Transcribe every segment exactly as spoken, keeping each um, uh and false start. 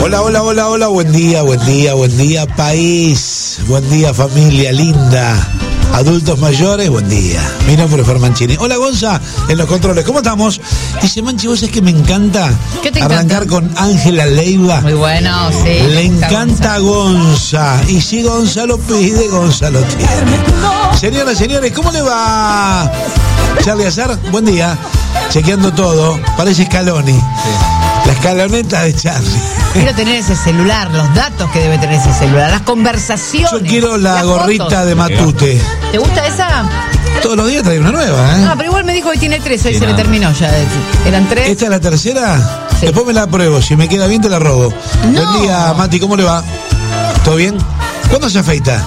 Hola, hola, hola, hola, buen día, buen día, buen día, país, buen día, familia linda, adultos mayores, buen día. Mi nombre es Fer Mancini. Hola, Gonza, en los controles, ¿cómo estamos? Dice Manchi, vos es que me encanta ¿Qué te arrancar encanta? con Ángela Leiva. Muy bueno, sí. Le encanta Gonza. Y si Gonza lo pide, Gonza lo tiene. Señoras, señores, ¿cómo le va? Charlie Azar, buen día. Chequeando todo, parece Scaloni. Sí. La escaloneta de Charlie. Quiero tener ese celular, los datos que debe tener ese celular, las conversaciones. Yo quiero la las gorrita fotos. de Matute. ¿Te gusta esa? Todos los días trae una nueva, ¿eh? No, pero igual me dijo que tiene tres, hoy Sí, se no. le terminó ya. ¿Eran tres? ¿Esta es la tercera? Sí. Después me la pruebo, si me queda bien te la robo. No. Buen día, Mati, ¿cómo le va? ¿Todo bien? ¿Cuándo se afeita?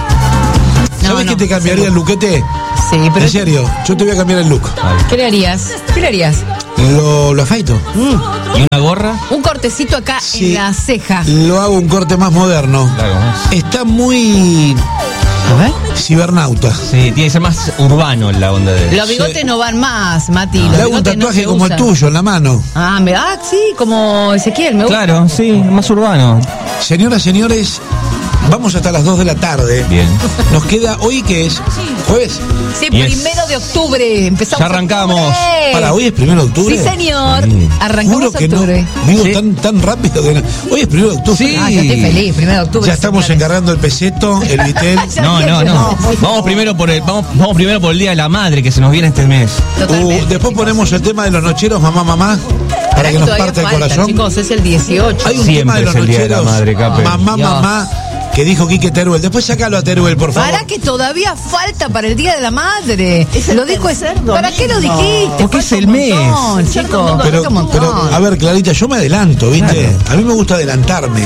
No, ¿Sabes no, que te cambiaría sí. el luquete? Sí, pero... En serio, yo te voy a cambiar el look. ¿Qué le harías? ¿Qué le harías? Lo, lo afeito. ¿Y una gorra? Un cortecito acá Sí. en la ceja. Lo hago un corte más moderno. Claro. Está muy A ver. cibernauta. Sí, tiene que ser más urbano la onda de... Los bigotes Sí. no van más, Mati. Los Le hago un bigotes no tatuaje se como el usan. tuyo en la mano. Ah, me... ah, sí, como Ezequiel, me gusta. Claro, sí, más urbano. Señoras, señores, vamos hasta las dos de la tarde. Bien. Nos queda hoy, ¿qué es? ¿Jueves? Sí, Yes. primero de octubre. Empezamos. Ya arrancamos. octubre. Para, hoy es primero de octubre. Sí, señor. Sí. Arrancamos Juro que no. octubre. Vivo Sí. tan, tan rápido que no. Hoy es primero de octubre. Sí. Ah, ya estoy feliz, primero de octubre. Ya estamos señores. encargando el peseto, el vitel. Ya No, bien, no, ya no. no. Vamos primero por el, vamos, vamos primero por el Día de la Madre que se nos viene este mes. Totalmente, Uh, después chicos. ponemos el tema de los nocheros, mamá, mamá, para que nos todavía parte el falta, corazón. Chicos, es el dieciocho. Hay un Siempre tema de los es el Día de la nocheros, Madre, Cape. mamá, Dios. mamá, que dijo Quique Teruel. Después sácalo a Teruel, por favor. Para que todavía falta para el Día de la Madre. Lo dijo ese. ¿Para qué lo dijiste? Porque es Falta el un mes. montón, chicos. Pero, falta un montón. pero, a ver, Clarita, yo me adelanto, ¿viste? A mí me gusta adelantarme.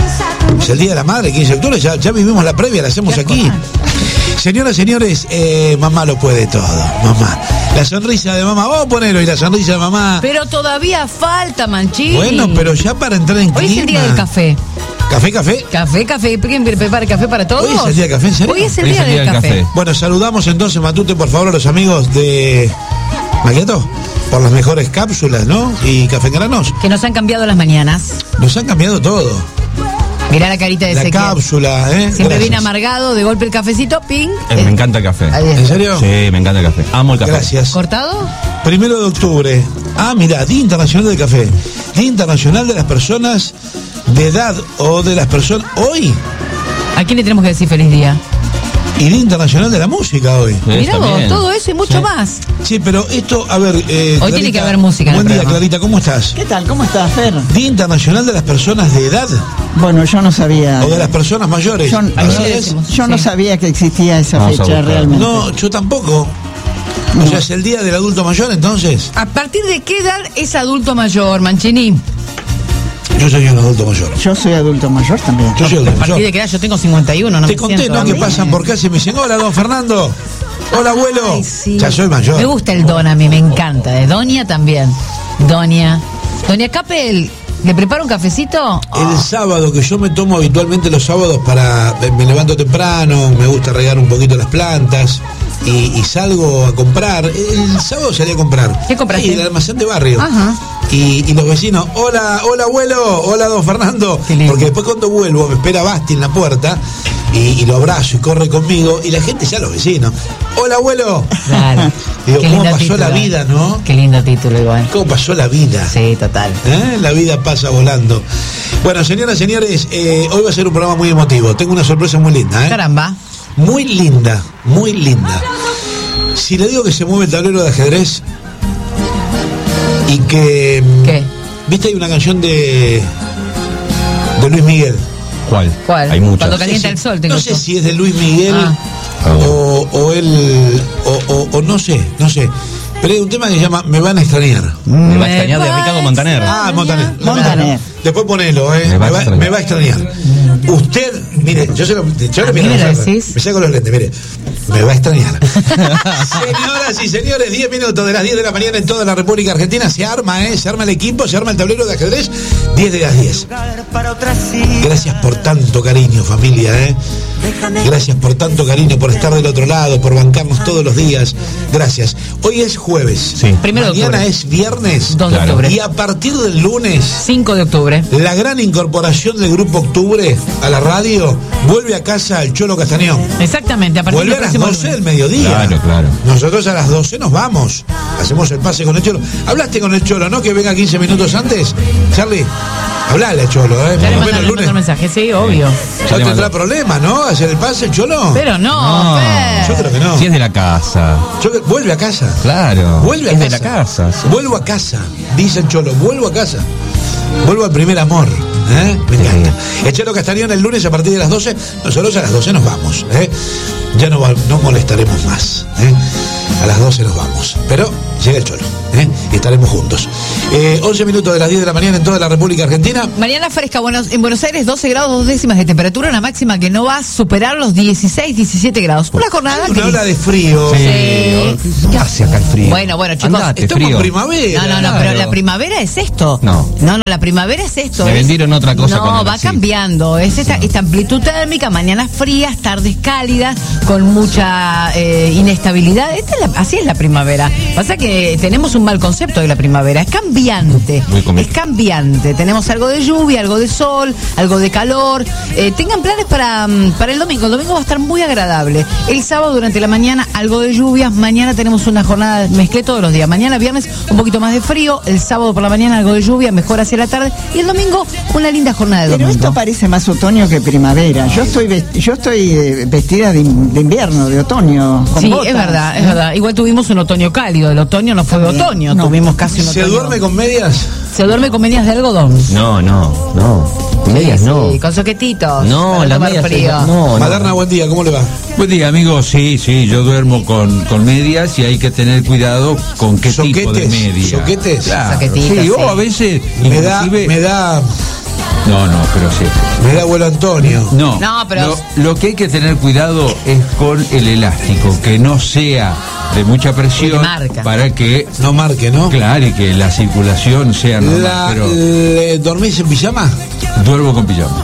Es el Día de la Madre, quince de octubre, ya, ya vivimos la previa, la hacemos aquí. Señoras, señores, eh, mamá lo puede todo, mamá. La sonrisa de mamá, vamos a ponerlo, y la sonrisa de mamá. Pero todavía falta, Manchini. Bueno, pero ya para entrar en Hoy es el día del café. ¿Café, café? Café, café. ¿Quién prepara café para todos? Hoy es el día del café, ¿en serio? Hoy es el Hoy día del café. Bueno, saludamos entonces, Matute, por favor, a los amigos de Maqueto, por las mejores cápsulas, ¿no? Y Café en Granos. Que nos han cambiado las mañanas. Nos han cambiado todo. Mirá la carita de La Ezequiel. cápsula, ¿eh? Siempre Gracias. viene amargado, de golpe el cafecito, ping. Eh, me encanta el café. Ahí está. ¿En serio? Sí, me encanta el café. Amo el café. Gracias. ¿Cortado? Primero de octubre. Ah, mira, Día Internacional del Café. Día Internacional de las Personas de Edad o de las personas... Hoy. ¿A quién le tenemos que decir feliz día? Y Día Internacional de la Música hoy. Sí, Mirá vos, también. todo eso y mucho Sí. más. Sí, pero esto, a ver... Eh, Hoy tiene que haber música en el Buen día, programa. Clarita, ¿cómo estás? ¿Qué tal? ¿Cómo estás, Fer? Día Internacional de las Personas de Edad Bueno, yo no sabía. o de las personas mayores. Yo, ¿No Ahí yo- le sabes? decimos. yo no Sí. sabía que existía esa Vamos a fecha buscar. realmente. No, yo tampoco. O No. sea, es el Día del Adulto Mayor, entonces. ¿A partir de qué edad es adulto mayor, Manchini? Yo soy un adulto mayor. Yo soy adulto mayor también. Yo soy ¿A adulto partir de mayor. qué edad? Yo tengo cincuenta y uno, no Te me conté, siento ¿no? a Que mí. pasan por casa y me dicen, hola, don Fernando. Hola, abuelo. Ay, sí. Ya soy mayor. Me gusta el don a mí, me encanta. De Doña también. Doña. Doña Capel, ¿le preparo un cafecito? El sábado, que yo me tomo habitualmente los sábados para... Me levanto temprano, me gusta regar un poquito las plantas y, y salgo a comprar. El sábado salí a comprar. ¿Qué compraste? Sí, el almacén de barrio. Ajá. Y, y los vecinos, hola, hola abuelo, hola don Fernando. Qué lindo. Porque después cuando vuelvo me espera Basti en la puerta y, y lo abrazo y corre conmigo. Y la gente, ya los vecinos, hola abuelo. Claro. Digo, Qué ¿cómo lindo pasó título, la eh. vida, no? Qué lindo título igual. ¿Cómo pasó la vida? Sí, total. ¿Eh? La vida pasa volando. Bueno, señoras, señores, eh, hoy va a ser un programa muy emotivo. Tengo una sorpresa muy linda, ¿eh? Caramba. Muy linda, muy linda. Si le digo que se mueve el tablero de ajedrez y que... ¿Qué? ¿Viste? Hay una canción de... de Luis Miguel. ¿Cuál? ¿Cuál? Hay muchas. Cuando No sé calienta si- el sol, tengo No sé yo. si es de Luis Miguel Ah. o, o él... O, o- o no sé, no sé. Pero hay un tema que se llama Me van a extrañar. Me va a extrañar de Ricardo Montaner. Ah, Montaner. Montaner. Después ponelo, ¿eh? Me Me va a va, extrañar. me va a extrañar. Usted, mire, yo se lo. Yo ¿A le mí miro me la lo cara. decís? Me saco los lentes, mire. Me va a extrañar. Señoras y señores, diez minutos de las diez de la mañana en toda la República Argentina. Se arma, ¿eh? Se arma el equipo, se arma el tablero de ajedrez. diez de las diez. Gracias por tanto cariño, familia, ¿eh? Gracias por tanto cariño, por estar del otro lado, por bancarnos todos los días. Gracias. Hoy es jueves. Sí. Primero de Mañana octubre. es viernes. dos de Claro. octubre. Y a partir del lunes, cinco de octubre. octubre. La gran incorporación del Grupo Octubre a la radio, vuelve a casa el Cholo Castañón. Exactamente, a partir Vuelve del a las próximo doce lunes. del mediodía. Claro, claro. Nosotros a las doce nos vamos. Hacemos el pase con el Cholo. ¿Hablaste con el Cholo, no? Que venga quince minutos antes. Charlie, hablale al Cholo, ¿eh? Ya le Por lo menos mandan el le lunes. mandan un mensaje, sí, obvio. No tendrá problema, ¿no? Hacer el pase el Cholo. Pero no, No, Fer. Yo creo que no. Si es de la casa. Yo creo- vuelve a casa. Claro. Vuelve a es casa. de la casa. sí. Vuelvo a casa, dice el Cholo, vuelvo a casa. Vuelvo al primer amor. ¿eh? Me encanta. El Cholo Castañón el lunes a partir de las doce. Nosotros a las doce nos vamos. ¿eh? Ya no, va- no molestaremos más. ¿eh? A las doce nos vamos. Pero llega el Cholo. ¿eh? Y estaremos juntos. Eh, once minutos de las diez de la mañana en toda la República Argentina. Mañana fresca, Buenos, en Buenos Aires doce grados, dos décimas de temperatura, una máxima que no va a superar los dieciséis, diecisiete grados. Una jornada Una gris. ola de frío. Sí. ¿Qué hace acá el frío? Bueno, bueno, chicos, Andate, Estamos frío. en primavera. No, no, no, Claro. pero la primavera es esto. No. No, no, la primavera es esto. Me es- vendieron otra cosa No, con el va así. cambiando. Es esta, esta amplitud térmica, mañanas frías, tardes cálidas, con mucha eh, inestabilidad. Esta es la- así es la primavera. Pasa que tenemos un mal concepto de la primavera. Es cambiante. Muy comi- Es cambiante. Tenemos algo de lluvia, algo de sol, algo de calor. Eh, tengan planes para, mm, para el domingo. El domingo va a estar muy agradable. El sábado durante la mañana algo de lluvia. Mañana tenemos una jornada, mezclé todos los días. Mañana viernes un poquito más de frío. El sábado por la mañana algo de lluvia, mejor hacia la tarde. Y el domingo una linda jornada de Pero domingo. esto parece más otoño que primavera. Yo estoy vest- yo estoy eh, vestida de, in- de invierno, de otoño. Con Sí, botas, es verdad, ¿eh? es verdad. Igual tuvimos un otoño cálido. El otoño no fue de También. otoño. No. Tuvimos casi un ¿Se otoño. duerme con medias? Se duerme con medias de algodón. No, no, no. Medias Sí, no. sí, con soquetitos. No, para la tomar media frío. no, no. Maderna, buen día, ¿cómo le va? Buen día, amigos. Sí, sí, yo duermo con, con medias y hay que tener cuidado con qué tipo de Soquetes, media. soquetes. Claro. Soquetitos, Sí, sí. o a veces Me da, inclusive- me da, No, no, pero sí. me da abuelo Antonio. No, No, pero- lo, lo que hay que tener cuidado es con el elástico, que no sea de mucha presión Que marca. para que, No marque, ¿no? claro, y que la circulación sea normal, La, pero le- ¿Dormís en pijama? duermo con pijama.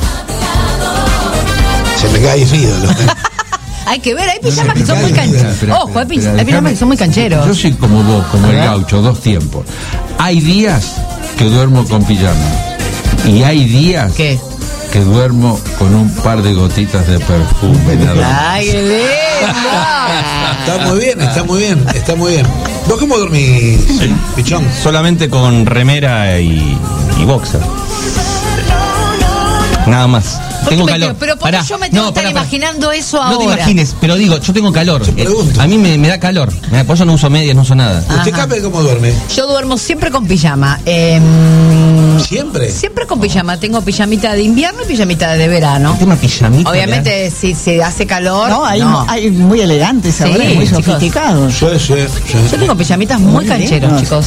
Se me cae el ídolo. Hay que ver, hay pijamas que son Espera, muy espera, cancheros. Espera, Ojo, hay, espera, pi- espera, hay pijamas déjame- que son muy cancheros. Yo soy como vos, como el ¿Eh? gaucho, dos tiempos. Hay días que duermo con pijama y hay días ¿Qué? que duermo con un par de gotitas de perfume. nada más. ¡Ay, qué lindo! Está muy bien, está muy bien, está muy bien. ¿Vos cómo dormís, pichón? Solamente con remera y, y boxer. Nada más. ¿Por qué Tengo me calor. tengo- pero ¿por qué Pará. yo me tengo que estar pará, pará. imaginando eso No te ahora? imagines, pero digo, yo tengo calor. Yo pregunto. Eh, A mí me, me da calor. Me- Por eso no uso medias, no uso nada. ¿Usted, Ajá. Cape, cómo duerme? Yo duermo siempre con pijama. Eh, ¿Siempre? siempre con pijama. Tengo pijamita de invierno y pijamita de verano. Tengo una pijamita. Obviamente, si se hace calor. No, hay, no. hay muy elegantes ahora, Sí, muy chicos. sofisticados. Sí, sí, sí. Yo tengo pijamitas muy, Muy cancheros, lindos. chicos.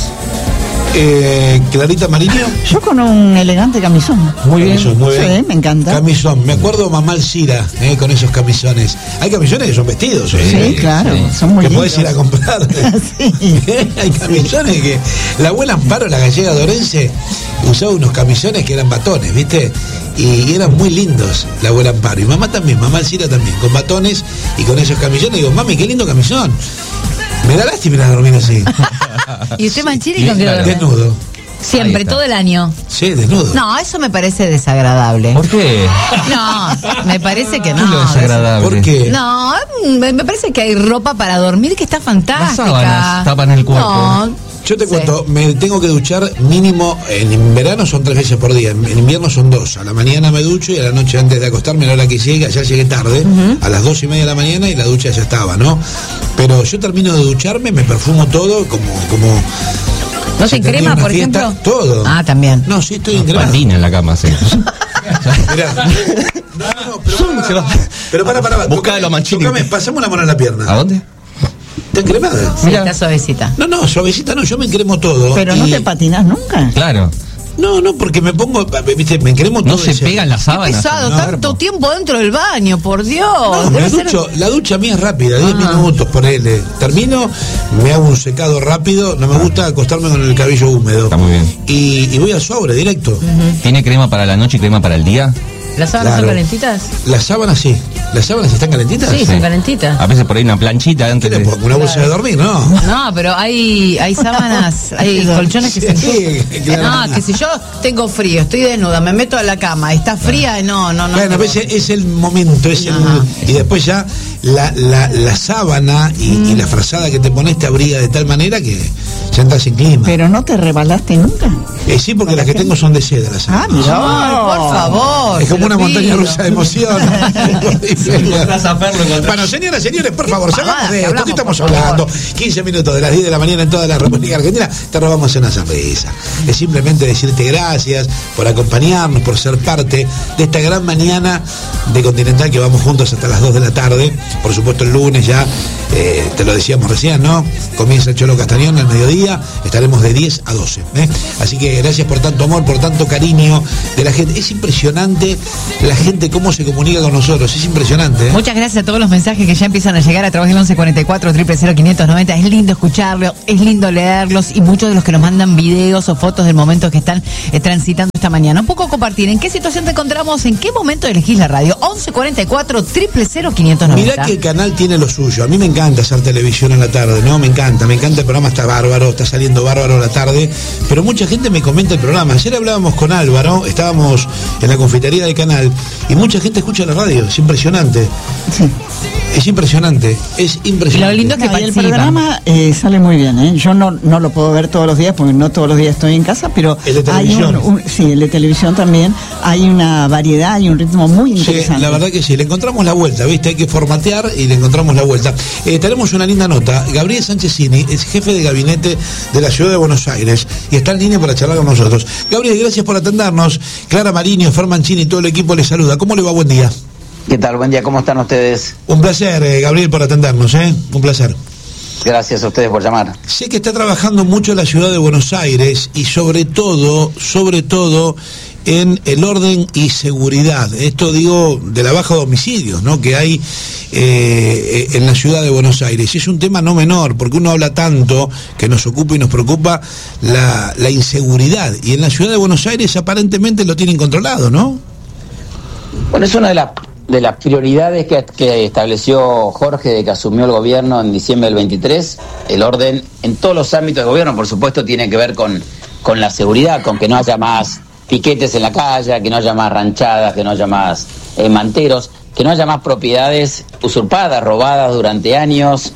Eh, Clarita Mariño. Yo con un elegante camisón. Muy bien, muy Sí, bien. me encanta. Camisón, me acuerdo Mamá Alcira, eh, con esos camisones. Hay camisones que son vestidos, Sí, ¿eh? claro, sí. son muy que lindos. podés ir a comprar. Sí. Hay camisones que. La abuela Amparo, la gallega de Orense, usaba unos camisones que eran batones, ¿viste? Y, y eran muy lindos, la abuela Amparo. Y mamá también, mamá Alcira también, con batones y con esos camisones. Digo, mami, qué lindo camisón. Me da lástima ir a dormir así. ¿Y usted, Manchiri, Sí, con qué claro. duerme? Desnudo. Siempre, Ahí está. todo el año. Sí, desnudo. No, eso me parece desagradable. ¿Por qué? No, me parece que ¿Qué es lo no. desagradable? ¿Por qué? No, me me parece que hay ropa para dormir que está fantástica. Las sábanas tapan el cuerpo. No, Yo te sí. cuento, me tengo que duchar mínimo, en verano son tres veces por día, en en invierno son dos. A la mañana me ducho y a la noche antes de acostarme, a la hora que llegue, ayer llegué tarde, a las dos y media de la mañana y la ducha ya estaba, ¿no? Pero yo termino de ducharme, me perfumo todo, como... como ¿No si se tendría crema, una por fiesta, ejemplo? Todo. Ah, también. No, sí, estoy encremado. Patina en la cama, sí. Mirá. No, no, no, pero para, Se va. pero para, para, para. Buscalo, Tocame, Manchini. tocame, pasame una mano en la pierna. ¿A dónde? ¿Está encremada? Sí, Mira. está suavecita. No, no, suavecita no, yo me encremo todo. Pero no y- te patinas nunca. Claro. No, no, porque me pongo, viste, me encremo todo. No se en serio. pegan las sábanas. Pesado, no, tanto cuerpo. tiempo dentro del baño, por Dios. No, me Debe ser- ducho, la ducha mía es rápida, diez Ah. minutos, ponele. Termino, me hago un secado rápido, no me gusta acostarme con el cabello húmedo. Está muy bien. Y, y voy al sobre, directo. ¿Tiene crema para la noche y crema para el día? ¿Las sábanas Claro. son calentitas? Las sábanas sí. ¿Las sábanas están calentitas? Sí, son calentitas. A veces por ahí una planchita ¿Qué antes le de... pongo? ¿Una bolsa de dormir? No. No, pero hay, hay sábanas, hay colchones que se ensucian. Sí, claro. No, que si yo tengo frío, estoy desnuda, me meto a la cama, está fría, no, no, no. Bueno, no. pues ese es el momento, es el, Ajá. y después ya la, la, la sábana y, Mm. y la frazada que te pones te abriga de tal manera que ya entras en clima. Pero no te rebalaste nunca. Eh, sí, porque las que tengo son de seda las Ah, sábanas. mira. Ay, por favor. Es como te una lo montaña pido. rusa de emoción. Encontrás a Fer, lo encontrás. Bueno, señoras, señores, por favor, pavadas salgamos de que esto. hablamos, ¿Qué estamos por favor? hablando? quince minutos de las diez de la mañana en toda la República Argentina. Te robamos una sonrisa. Es simplemente decirte gracias por acompañarnos, por ser parte de esta gran mañana de Continental que vamos juntos hasta las dos de la tarde. Por supuesto, el lunes ya, eh, te lo decíamos recién, ¿no? Comienza el Cholo Castañón al mediodía. Estaremos de diez a doce. ¿eh? Así que gracias por tanto amor, por tanto cariño de la gente. Es impresionante la gente cómo se comunica con nosotros. Es impresionante. ¿eh? Muchas gracias a todos los mensajes que ya empiezan a llegar a través del once cuarenta y cuatro, cero cero cero, quinientos noventa. Es lindo escucharlos, es lindo leerlos y muchos de los que nos mandan videos o fotos del momento que están eh, transitando esta mañana. Un poco compartir en qué situación te encontramos, en qué momento elegís la radio. once cuarenta y cuatro, cero cero cero, quinientos noventa. Mirá que el canal tiene lo suyo. A mí me encanta hacer televisión en la tarde, ¿no? Me encanta, me encanta el programa, está bárbaro, está saliendo bárbaro la tarde, pero mucha gente me comenta el programa. Ayer hablábamos con Álvaro, estábamos en la confitería del canal y mucha gente escucha la radio, es impresionante. Sí. Es impresionante, es impresionante. Lo lindo es que No, y el participan. programa eh, sale muy bien, ¿eh? Yo no, no lo puedo ver todos los días porque no todos los días estoy en casa, pero El de hay televisión. un, un- sí, el de televisión también, hay una variedad y un ritmo muy Sí, interesante. la verdad que sí, le encontramos la vuelta, ¿viste? Hay que formatear y le encontramos la vuelta. Eh, tenemos una linda nota. Gabriel Sánchezini es jefe de gabinete de la Ciudad de Buenos Aires y está en línea para charlar con nosotros. Gabriel, gracias por atendernos. Clara Mariño, Fer Mancini y todo el equipo les saluda. ¿Cómo le va? Buen día. ¿Qué tal? Buen día, ¿cómo están ustedes? Un placer, eh, Gabriel, por atendernos, ¿eh? Un placer. Gracias a ustedes por llamar. Sé que está trabajando mucho en la Ciudad de Buenos Aires y sobre todo, sobre todo en el orden y seguridad. Esto digo de la baja de homicidios, ¿no? Que hay eh, en la Ciudad de Buenos Aires. Y es un tema no menor, porque uno habla tanto que nos ocupa y nos preocupa la, la inseguridad. Y en la Ciudad de Buenos Aires aparentemente lo tienen controlado, ¿no? Bueno, es una de las de las prioridades que, que estableció Jorge de que asumió el gobierno en diciembre del veintitrés. El orden en todos los ámbitos del gobierno, por supuesto, tiene que ver con, con la seguridad, con que no haya más piquetes en la calle, que no haya más ranchadas, que no haya más eh, manteros, que no haya más propiedades usurpadas, robadas durante años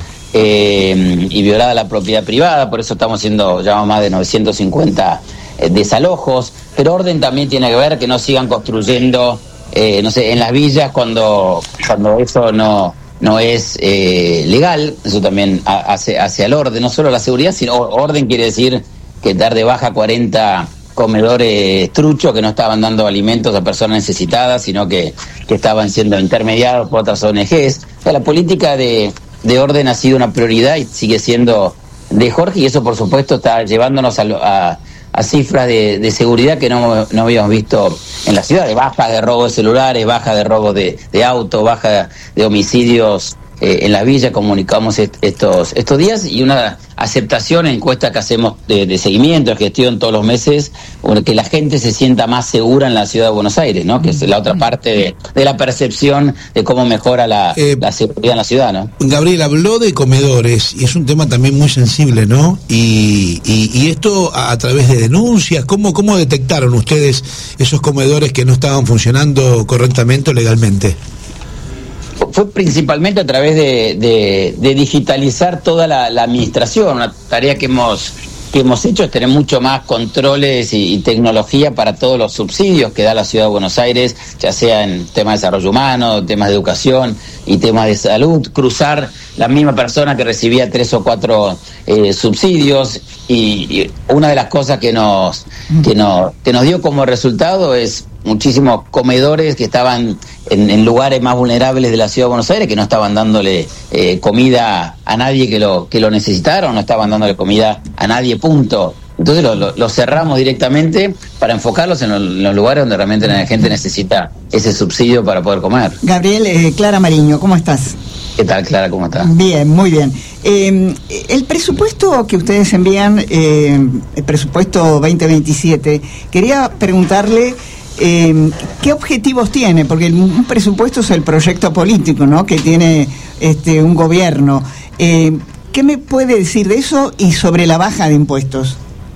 eh, y violada la propiedad privada. Por eso estamos haciendo ya más de novecientos cincuenta eh, desalojos. Pero orden también tiene que ver que no sigan construyendo Eh, no sé, en las villas cuando cuando eso no no es eh, legal. Eso también a, hace hacia el orden, no solo la seguridad, sino orden quiere decir que dar de baja cuarenta comedores truchos que no estaban dando alimentos a personas necesitadas, sino que, que estaban siendo intermediados por otras O N Ges. O sea, la política de, de orden ha sido una prioridad y sigue siendo de Jorge, y eso por supuesto está llevándonos a, lo, a a cifras de, de seguridad que no, no habíamos visto en la ciudad, de baja de robo de celulares, baja de robo de, de auto, baja de homicidios eh, en la villa. Comunicamos est- estos estos días, y una aceptación en encuesta que hacemos de, de seguimiento, de gestión todos los meses, que la gente se sienta más segura en la ciudad de Buenos Aires, ¿no? Que es la otra parte de, de la percepción de cómo mejora la, Eh, la seguridad en la ciudad, ¿no? Gabriel, habló de comedores y es un tema también muy sensible, ¿no? Y, y, y esto a, a través de denuncias, ¿cómo, ¿cómo detectaron ustedes esos comedores que no estaban funcionando correctamente o legalmente? Fue principalmente a través de, de, de digitalizar toda la, la administración. Una tarea que hemos que hemos hecho es tener mucho más controles y, y tecnología para todos los subsidios que da la Ciudad de Buenos Aires, ya sea en temas de desarrollo humano, temas de educación y temas de salud. Cruzar la misma persona que recibía tres o cuatro eh, subsidios, y, y una de las cosas que nos que nos que nos dio como resultado es muchísimos comedores que estaban en, en lugares más vulnerables de la Ciudad de Buenos Aires, que no estaban dándole eh, comida a nadie que lo que lo necesitara, o no estaban dándole comida a nadie, punto. Entonces lo, lo, lo cerramos directamente para enfocarlos en, lo, en los lugares donde realmente la gente necesita ese subsidio para poder comer. Gabriel, eh, Clara Mariño, ¿cómo estás? ¿Qué tal, Clara? ¿Cómo estás? Bien, muy bien. Eh, el presupuesto que ustedes envían, eh, el presupuesto veinte veintisiete, quería preguntarle Eh, ¿Qué objetivos tiene? Porque el, un presupuesto es el proyecto político, ¿no?, que tiene este un gobierno. Eh, ¿Qué me puede decir de eso y sobre la baja de impuestos?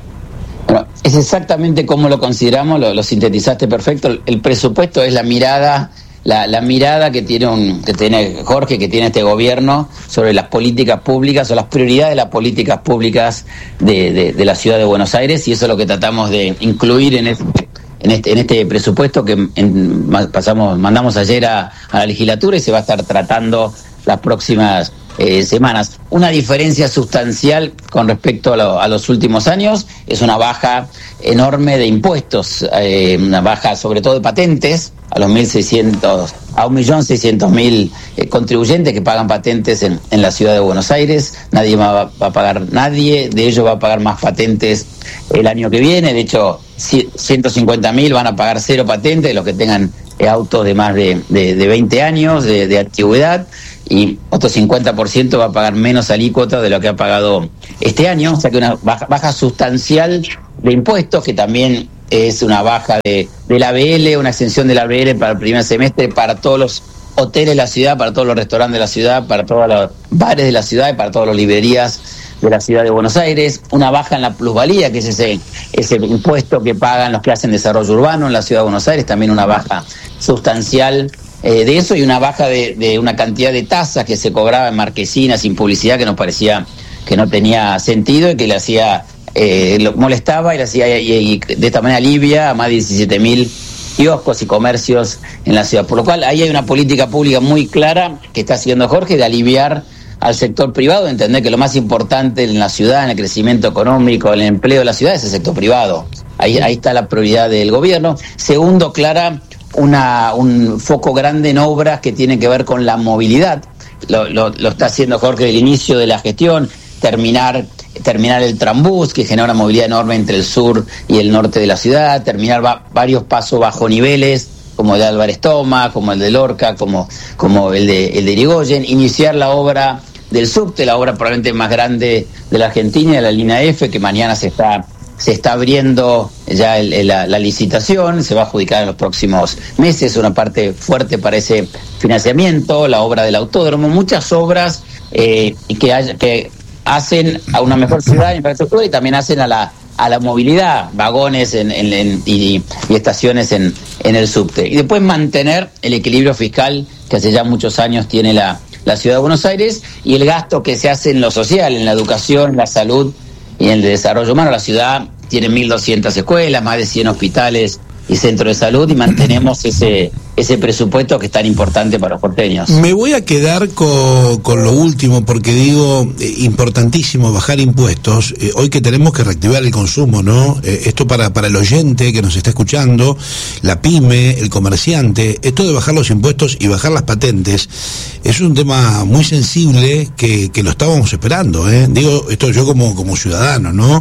Bueno, es exactamente como lo consideramos, lo, lo sintetizaste perfecto. El, el presupuesto es la mirada, la, la mirada que tiene un, que tiene Jorge, que tiene este gobierno sobre las políticas públicas o las prioridades de las políticas públicas de, de, de la ciudad de Buenos Aires, y eso es lo que tratamos de incluir en este En este, en este presupuesto que en, pasamos, mandamos ayer a, a la legislatura y se va a estar tratando las próximas eh, semanas. Una diferencia sustancial con respecto a, lo, a los últimos años es una baja enorme de impuestos, eh, una baja sobre todo de patentes a los mil seiscientos, a un millón seiscientos mil eh, contribuyentes que pagan patentes en, en la ciudad de Buenos Aires. Nadie va, va a pagar, nadie de ellos va a pagar más patentes el año que viene. De hecho, ciento cincuenta mil van a pagar cero patentes, los que tengan eh, autos de más de, de, de veinte años de, de antigüedad, y otro cincuenta por ciento va a pagar menos alícuota de lo que ha pagado este año. O sea que una baja, baja sustancial de impuestos, que también es una baja de, del A B L, una extensión del A B L para el primer semestre para todos los hoteles de la ciudad, para todos los restaurantes de la ciudad, para todos los bares de la ciudad y para todas las librerías de la ciudad de Buenos Aires. Una baja en la plusvalía, que es ese, ese impuesto que pagan los que hacen desarrollo urbano en la ciudad de Buenos Aires, también una baja sustancial eh, de eso, y una baja de, de una cantidad de tasas que se cobraba en Marquesina sin publicidad, que nos parecía que no tenía sentido y que le hacía, eh, lo molestaba y le hacía, y, y de esta manera alivia a más de diecisiete mil kioscos y comercios en la ciudad. Por lo cual ahí hay una política pública muy clara que está haciendo Jorge de aliviar al sector privado, de entender que lo más importante en la ciudad, en el crecimiento económico, en el empleo de la ciudad, es el sector privado. Ahí, ahí está la prioridad del gobierno. Segundo, clara, una, un foco grande en obras que tienen que ver con la movilidad. Lo, lo, lo está haciendo Jorge desde el inicio de la gestión, terminar terminar el trambús, que genera una movilidad enorme entre el sur y el norte de la ciudad, terminar va, varios pasos bajo niveles, como el de Álvarez Thomas, como el de Lorca, como, como el de, el de Irigoyen, iniciar la obra del subte, la obra probablemente más grande de la Argentina, de la línea F, que mañana se está se está abriendo ya el, el, la, la licitación, se va a adjudicar en los próximos meses, una parte fuerte para ese financiamiento, la obra del autódromo, muchas obras eh, que, haya, que hacen a una mejor ciudad en infraestructura y también hacen a la a la movilidad, vagones en, en, en, y, y estaciones en, en el subte. Y después mantener el equilibrio fiscal que hace ya muchos años tiene la, la ciudad de Buenos Aires, y el gasto que se hace en lo social, en la educación, en la salud y en el desarrollo humano. La ciudad tiene mil doscientas escuelas, más de cien hospitales y centros de salud, y mantenemos ese ese presupuesto que es tan importante para los porteños. Me voy a quedar con, con lo último, porque digo, eh, importantísimo bajar impuestos, eh, hoy que tenemos que reactivar el consumo, ¿no? Eh, esto para, para el oyente que nos está escuchando, la pyme, el comerciante, esto de bajar los impuestos y bajar las patentes, es un tema muy sensible que, que lo estábamos esperando, ¿eh? Digo, esto yo como, como ciudadano, ¿no?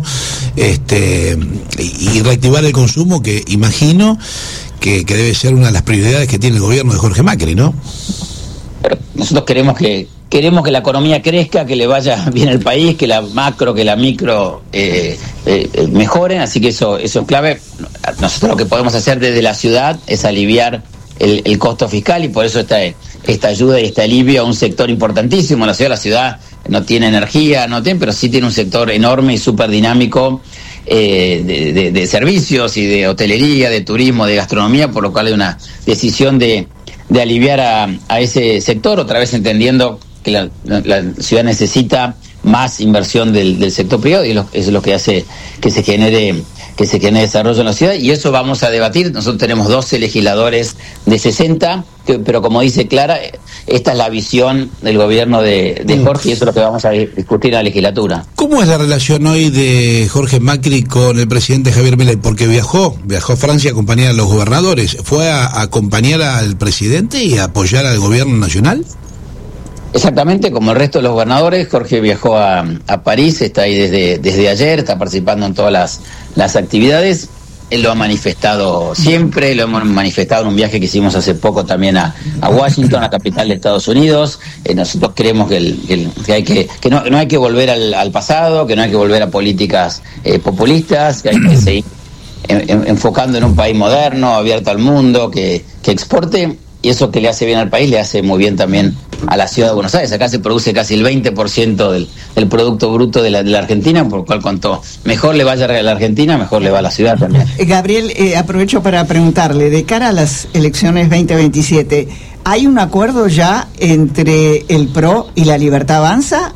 Este, y, y reactivar el consumo, que imagino Que, que debe ser una de las prioridades que tiene el gobierno de Jorge Macri, ¿no? Pero nosotros queremos que queremos que la economía crezca, que le vaya bien al país, que la macro, que la micro eh, eh, mejoren, así que eso eso es clave. Nosotros lo que podemos hacer desde la ciudad es aliviar el, el costo fiscal, y por eso esta, esta ayuda y este alivio a un sector importantísimo. La ciudad, la ciudad no tiene energía, no tiene, pero sí tiene un sector enorme y súper dinámico, Eh, de, de, de servicios y de hotelería, de turismo, de gastronomía, por lo cual hay una decisión de, de aliviar a, a ese sector, otra vez entendiendo que la, la, la ciudad necesita más inversión del, del sector privado, y lo, eso es lo que hace que se genere que se genere desarrollo en la ciudad, y eso vamos a debatir. Nosotros tenemos doce legisladores de sesenta, que, pero como dice Clara, esta es la visión del gobierno de, de Jorge, y eso es lo que vamos a discutir en la legislatura. ¿Cómo es la relación hoy de Jorge Macri con el presidente Javier Milei? Porque viajó, viajó a Francia a acompañar a los gobernadores, ¿fue a, a acompañar al presidente y a apoyar al gobierno nacional? Exactamente, como el resto de los gobernadores, Jorge viajó a, a París, está ahí desde, desde ayer, está participando en todas las, las actividades. Él lo ha manifestado siempre, lo hemos manifestado en un viaje que hicimos hace poco también a, a Washington, la capital de Estados Unidos. Eh, nosotros creemos que, el, que, el, que, hay que, que no, no hay que volver al, al pasado, que no hay que volver a políticas eh, populistas, que hay que seguir en, en, enfocando en un país moderno, abierto al mundo, que, que exporte, y eso que le hace bien al país le hace muy bien también a la ciudad de Buenos Aires. Acá se produce casi el veinte por ciento del, del Producto Bruto de la, de la Argentina, por lo cual cuanto mejor le vaya a la Argentina, mejor le va a la ciudad también. Gabriel, eh, aprovecho para preguntarle, de cara a las elecciones veinte veintisiete, ¿hay un acuerdo ya entre el P R O y la Libertad Avanza?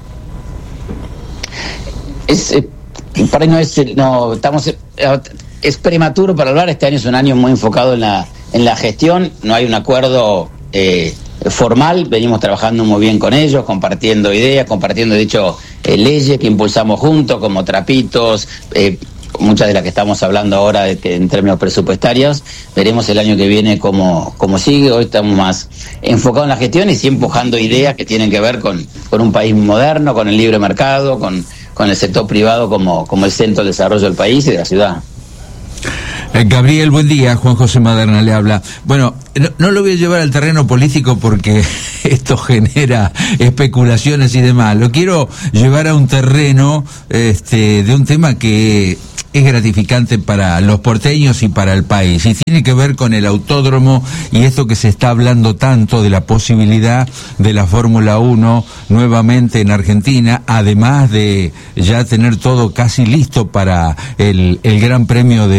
Es, eh, para no es, no, estamos, eh, es prematuro para hablar. Este año es un año muy enfocado en la, en la gestión, no hay un acuerdo eh, formal, venimos trabajando muy bien con ellos, compartiendo ideas, compartiendo de hecho eh, leyes que impulsamos juntos, como trapitos, eh, muchas de las que estamos hablando ahora de que en términos presupuestarios. Veremos el año que viene cómo, cómo sigue. Hoy estamos más enfocados en la gestión y sí empujando ideas que tienen que ver con, con un país moderno, con el libre mercado, con, con el sector privado como, como el centro del desarrollo del país y de la ciudad. Eh, Gabriel, buen día. Juan José Maderna le habla. Bueno, no, no lo voy a llevar al terreno político porque esto genera especulaciones y demás. Lo quiero llevar a un terreno este, de un tema que es gratificante para los porteños y para el país, y tiene que ver con el autódromo y esto que se está hablando tanto de la posibilidad de la Fórmula uno nuevamente en Argentina, además de ya tener todo casi listo para el, el Gran Premio de